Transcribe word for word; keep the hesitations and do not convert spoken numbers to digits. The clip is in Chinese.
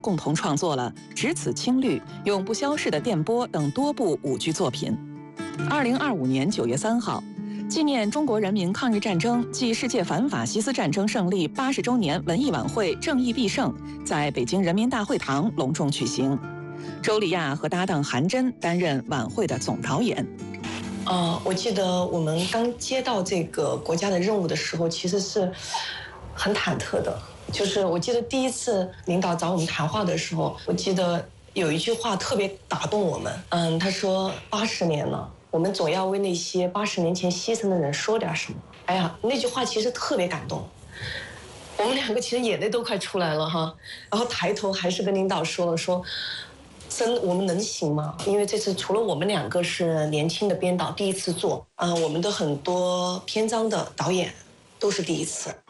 共同创作了《只此青绿》《永不消逝的电波》等多部舞剧作品。二零二五年九月三号，纪念中国人民抗日战争暨世界反法西斯战争胜利八十周年文艺晚会“正义必胜”在北京人民大会堂隆重举行。周丽亚和搭档韩真担任晚会的总导演。 呃，我记得我们刚接到这个国家的任务的时候，其实是很忐忑的。就是我记得第一次领导找我们谈话的时候，我记得有一句话特别打动我们。嗯，他说：“八十年了，我们总要为那些八十年前牺牲的人说点什么。”哎呀，那句话其实特别感动。我们两个其实眼泪都快出来了哈。然后抬头还是跟领导说了说。真我们能行吗？因为这次除了我们两个是年轻的编导第一次做，啊、呃，我们的很多篇章的导演都是第一次。